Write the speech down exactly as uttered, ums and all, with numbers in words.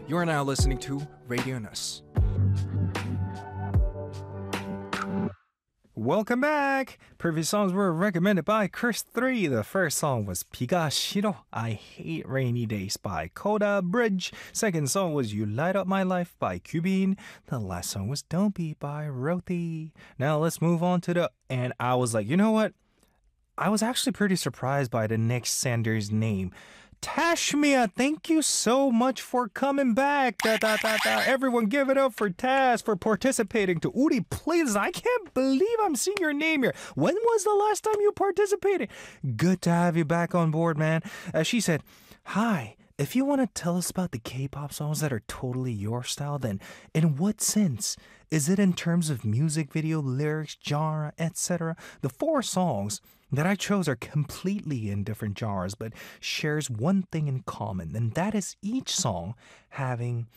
You are now listening to Radio Nus. Welcome back! Previous songs were recommended by Chris three. The first song was 비가 싫어, I Hate Rainy Days by Coda Bridge. Second song was You Light Up My Life by Cubine. The last song was Don't Be by Roti. Now let's move on to the... And I was like, you know what? I was actually pretty surprised by the next Sanders name. Tashmia, thank you so much for coming back. Da, da, da, da. Everyone give it up for Tash for participating. To Uri, please, I can't believe I'm seeing your name here. When was the last time you participated? Good to have you back on board, man. Uh, she said, hi, if you want to tell us about the K-pop songs that are totally your style, then in what sense? Is it in terms of music video, lyrics, genre, et cetera? The four songs that I chose are completely in different genres, but shares one thing in common, and that is each song having